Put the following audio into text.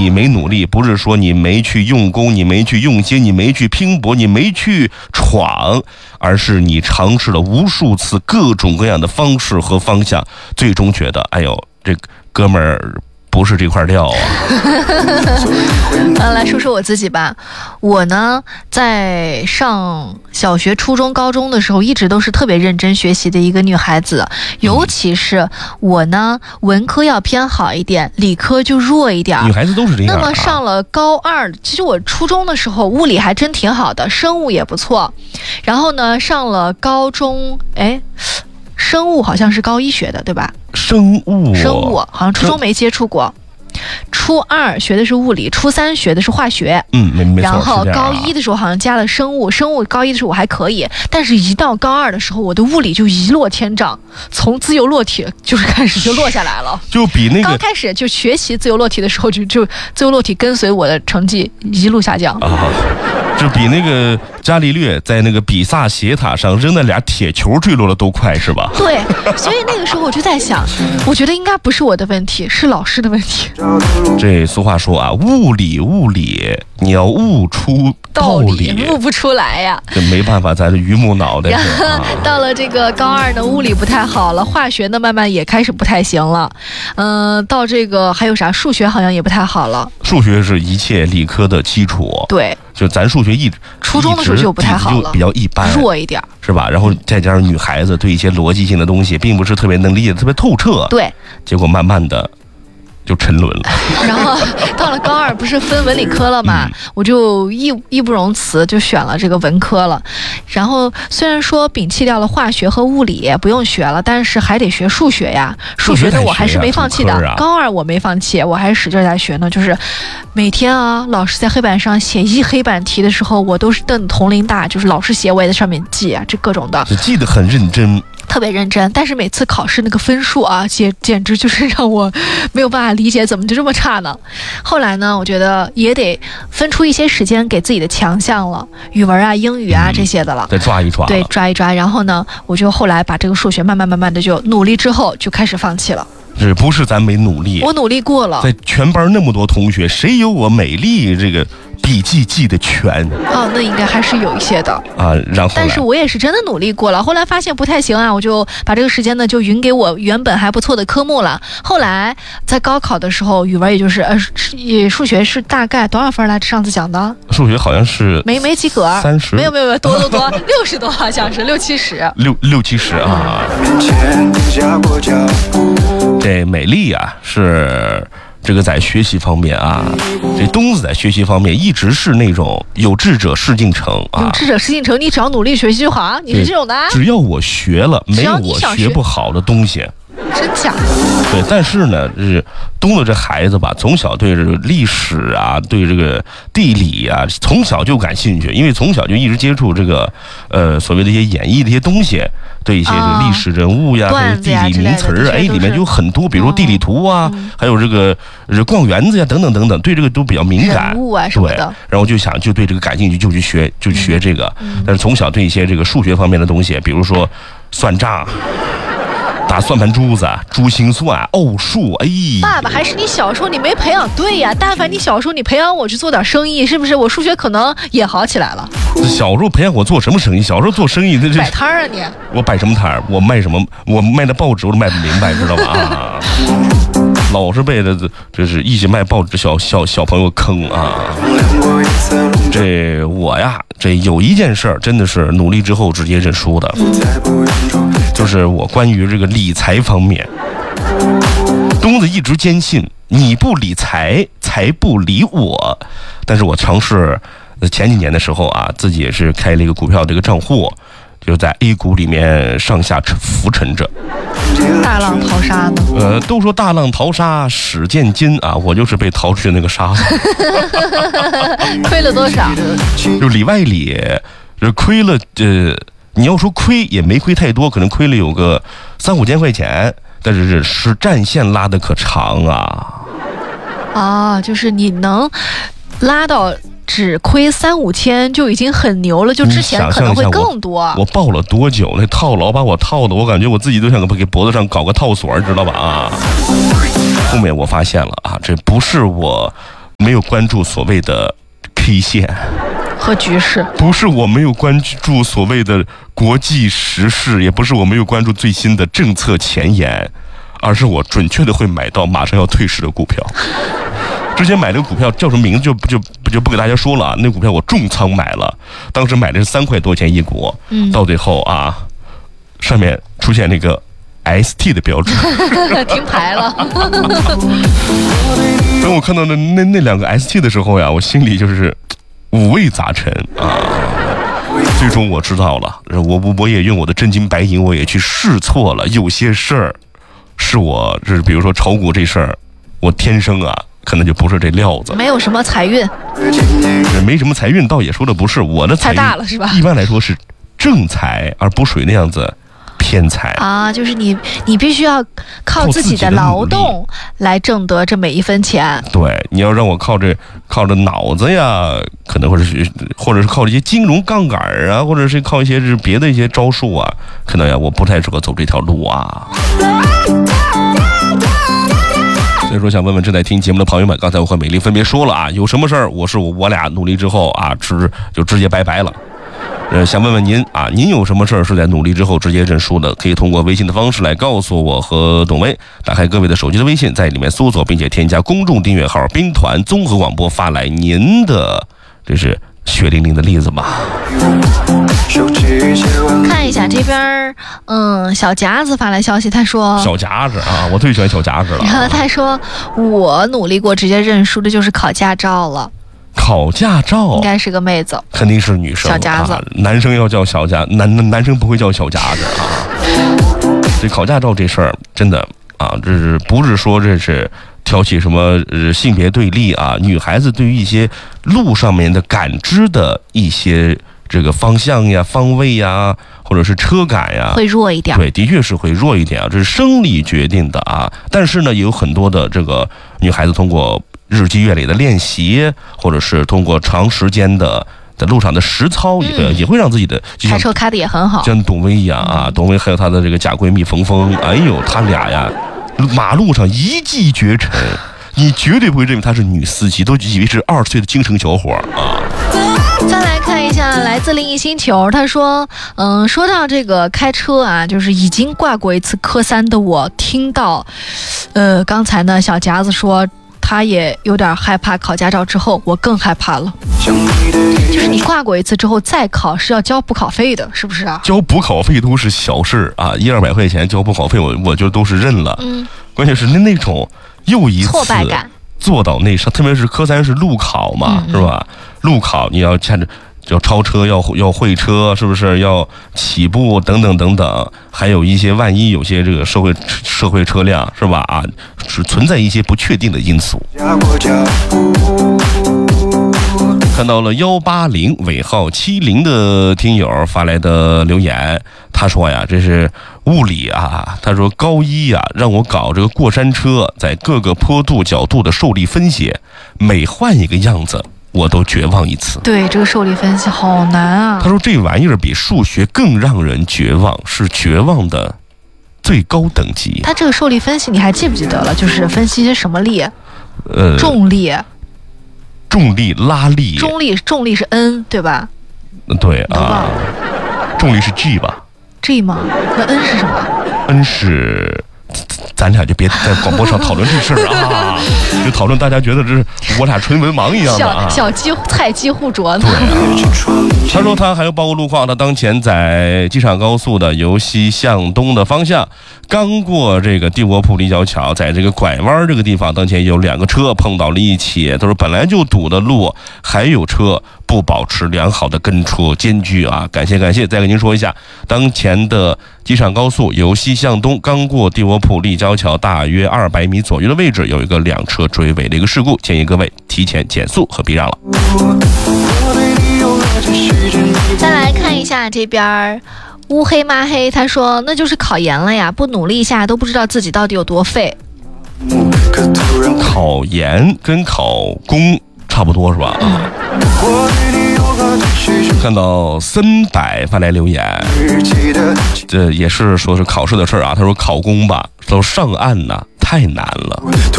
你没努力，不是说你没去用功，你没去用心，你没去拼搏，你没去闯，而是你尝试了无数次各种各样的方式和方向，最终觉得，哎呦，这哥们儿不是这块料啊。 来说说我自己吧。我呢，在上小学、初中、高中的时候，一直都是特别认真学习的一个女孩子。尤其是我呢，文科要偏好一点，理科就弱一点。 女孩子都是这样。 那么上了高二，其实我初中的时候物理还真挺好的，生物也不错。然后呢，上了高中，生物好像是高一学的，对吧？生物好像初中没接触过。初二学的是物理，初三学的是化学。 没错。 然后高一的时候好像加了生物高一的时候我还可以，但是一到高二的时候，我的物理就一落千丈，从自由落体就是开始就落下来了。 就比那个刚开始就学习自由落体的时候，就自由落体跟随我的成绩一路下降。 就比那个伽利略在那个比萨斜塔上扔那俩铁球坠落的都快，是吧？ 对，所以那个时候我就在想，我觉得应该不是我的问题，是老师的问题。 这俗话说啊，物理，你要悟出道理， 悟不出来呀。 这没办法，咱这榆木脑袋。 到了这个高二呢，物理不太好了，化学呢慢慢也开始不太行了。到这个还有啥？数学好像也不太好了。 数学是一切理科的基础。 对。 就咱数学初中的时候就不太好了， 就比较一般， 弱一点， 是吧？然后再加上女孩子对一些逻辑性的东西并不是特别能理解，特别透彻， 对， 结果慢慢的就沉沦了。 然后到了高二不是分文理科了嘛，我就义不容辞就选了这个文科了。然后虽然说摒弃掉了化学和物理不用学了，但是还得学数学呀。数学的我还是没放弃的，高二我没放弃，我还是使劲在学呢。就是每天老师在黑板上写一黑板题的时候，我都是瞪同龄大，就是老师写我也在上面记啊，这各种的， 记得很认真。 特别认真，但是每次考试那个分数简直就是让我没有办法理解，怎么就这么差呢？后来呢，我觉得也得分出一些时间给自己的强项了，语文英语这些的了， 再抓一抓。 对，抓一抓。然后呢，我就后来把这个数学慢慢的就努力之后就开始放弃了。 这不是咱没努力， 我努力过了。 在全班那么多同学，谁有我美丽这个笔记记得全？ 那应该还是有一些的然后但是我也是真的努力过了，后来发现不太行我就把这个时间呢就匀给我原本还不错的科目了。后来在高考的时候，语文也就是数学是大概多少分来着？上次讲的数学好像是没及格 ，30， 没有多60多，好像是60-70， 六七十啊。这美丽是这个在学习方面这东子在学习方面一直是那种有志者事竟成有志者事竟成，你只要努力学习就好你是这种的只要我学了，没有我学不好的东西。 真假的？ 对，但是呢，东子这孩子吧，从小对这个历史对这个地理从小就感兴趣，因为从小就一直接触这个所谓的一些演绎的一些东西，对一些这个历史人物还有地理名词里面就有很多，比如说地理图还有这个逛园子等等，对这个都比较敏感， 人物什么的。 对，然后就对这个感兴趣，就去学这个。但是从小对一些这个数学方面的东西，比如说算账。打算盘珠子、珠心算、奥数，爸爸还是你小时候你没培养对呀？但凡你小时候你培养我去做点生意，是不是我数学可能也好起来了？ 小时候培养我做什么生意？小时候做生意摆摊你？ 我摆什么摊？我卖什么？我卖的报纸我都卖不明白，知道吧？老是被这是一起卖报纸小朋友坑这我这有一件事儿真的是努力之后直接认输的，就是我关于这个理财方面，东子一直坚信你不理财，财不理我。但是我尝试前几年的时候自己也是开了一个股票这个账户，就在 A 股里面上下浮沉着。 大浪淘沙呢？ 都说大浪淘沙始见金我就是被淘出去那个沙子。 亏了多少？ 就里外里亏了你要说亏也没亏太多，可能亏了有个3-5千块钱，但是实战线拉的可长就是你能拉到只亏3-5千就已经很牛了，就之前可能会更多。 我抱了多久？那套牢把我套的，我感觉我自己都想给脖子上搞个套索，知道吧？后面我发现了这不是我没有关注所谓的 K 线和局势， 不是我没有关注所谓的国际时事，也不是我没有关注最新的政策前沿，而是我准确的会买到马上要退市的股票。之前买这个股票叫什么名字就不给大家说了啊。那股票我重仓买了，当时买的是3块多钱一股，到最后啊，上面出现那个 ST 的标志， 停牌了。 等我看到那2个 ST 的时候呀，我心里就是五味杂陈啊。最终我知道了，我也用我的真金白银，我也去试错了。有些事儿是我，就是比如说炒股这事儿，我天生啊。可能就不是这料子， 没有什么财运， 没什么财运，倒也说的不是我的财运， 太大了是吧？ 一般来说是正财，而不属于那样子偏财啊。就是你必须要靠自己的劳动来挣得这每一分钱。 对，你要让我靠着脑子呀，可能或者是靠这些金融杠杆啊，或者是靠一些是别的一些招数啊，可能呀我不太适合走这条路啊。所以说想问问正在听节目的朋友们，刚才我和美丽分别说了啊，有什么事儿我俩努力之后啊，就直接拜拜了。想问问您啊，您有什么事儿是在努力之后直接认输的？可以通过微信的方式来告诉我和董威。打开各位的手机的微信，在里面搜索并且添加公众订阅号兵团综合广播，发来您的这是血淋淋的例子吧。 看一下这边，小夹子发来消息，他说小夹子啊，我最喜欢小夹子了。 然后他说我努力过直接认输的就是考驾照了。 考驾照应该是个妹子， 肯定是女生。 小夹子， 男生要叫小夹，男生不会叫小夹子啊。这考驾照这事儿真的啊，这是不是说这是挑起什么性别对立啊？女孩子对于一些路上面的感知的一些这个方向呀、方位呀，或者是车感呀， 会弱一点。 对，的确是会弱一点啊，这是生理决定的啊。但是呢，也有很多的这个女孩子通过日积月累的练习，或者是通过长时间的在路上的实操，也会让自己的开车开的也很好。 像董威一样啊，董威还有她的这个假闺蜜冯冯，哎呦，他俩呀，马路上一骑绝尘，你绝对不会认为她是女司机，都以为是20岁的精神小伙啊。 再来看一下来自灵异星球，他说说到这个开车啊，就是已经挂过一次科3的我听到刚才呢小夹子说他也有点害怕考驾照，之后我更害怕了。就是你挂过一次之后再考是要交补考费的，是不是啊？ 交补考费都是小事啊，100-200块钱交补考费我就都是认了。关键是那种又一次挫败感做到那上，特别是科3是路考嘛，是吧？路考你要看着要超车，要会车，是不是要起步等等等等，还有一些万一有些这个社会车辆是吧啊，是存在一些不确定的因素。看到了180尾号70的听友发来的留言，他说呀，这是物理啊，他说高一啊让我搞这个过山车，在各个坡度角度的受力分析，每换一个样子我都绝望一次。 对，这个受力分析好难啊。 他说这玩意儿比数学更让人绝望，是绝望的最高等级。 他这个受力分析你还记不记得了？就是分析些什么力？重力、 拉力。 重力是 N 对吧？ 对啊，重力是 G 吧 ？G 吗？那 N 是什么 ？N 是。咱俩就别在广播上讨论这事儿啊，就讨论大家觉得这是我俩纯文盲一样的啊。 小菜鸡互啄呢。 对啊，他说他还有报告路况，他当前在机场高速的由西向东的方向，刚过这个帝国铺立交桥，在这个拐弯这个地方，当前有2个车碰到了一起。他说本来就堵的路，还有车不保持良好的跟车间距啊，感谢。再跟您说一下，当前的机场高速由西向东，刚过帝国铺立交桥大约200米左右的位置，有一个2车追尾的一个事故，建议各位提前减速和避让了。 再来看一下这边乌黑抹黑，他说那就是考研了呀，不努力一下都不知道自己到底有多废。 考研跟考公差不多是吧？看到300发来留言，这也是说是考试的事儿啊。他说考公吧，都上岸呢太难了，